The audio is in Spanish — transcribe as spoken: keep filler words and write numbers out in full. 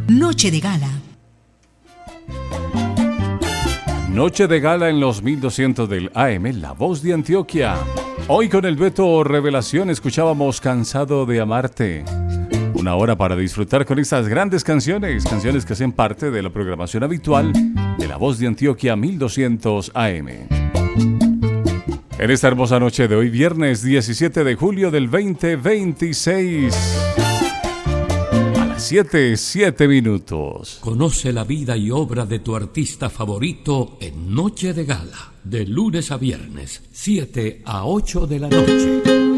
Noche de Gala. Noche de Gala en los mil doscientos del A M, La Voz de Antioquia. Hoy con el Beto Revelación escuchábamos Cansado de Amarte. Una hora para disfrutar con estas grandes canciones, canciones que hacen parte de la programación habitual de La Voz de Antioquia mil doscientos A M. En esta hermosa noche de hoy, viernes diecisiete de julio del veinte veintiséis. siete, siete minutos. Conoce la vida y obra de tu artista favorito en Noche de Gala, de lunes a viernes, siete a ocho de la noche.